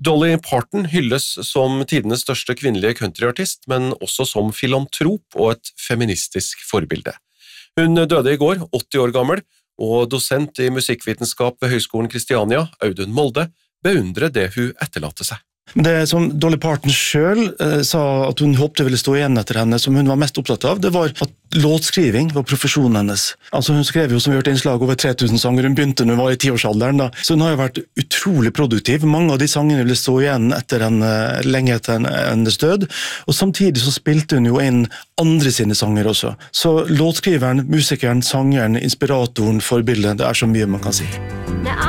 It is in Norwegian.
Dolly Parton hylles som tidenes største kvinnelige countryartist, men også som filantrop og et feministisk forbilde. Hun døde i går, 80 år gammel, og dosent i musikkvitenskap ved Høgskolen Kristiania, Audun Molde, beundrer det hun etterlater seg. Det som Dolly Parton selv sa at hun håpte ville stå igjen etter henne, som hun var mest opptatt av, det var at låtskriving var profesjonen hennes. Altså hun skrev jo, som vi hørte innslag, over 3000 sanger. Hun begynte når hun var i 10-årsalderen da. Så hun har jo vært utrolig produktiv. Mange av de sangene ville stå igjen lenge etter hennes død. Og samtidig så spilte hun jo inn andre sine sanger også. Så låtskriveren, musikeren, sangeren, inspiratoren, forbildet, det så mye man kan si.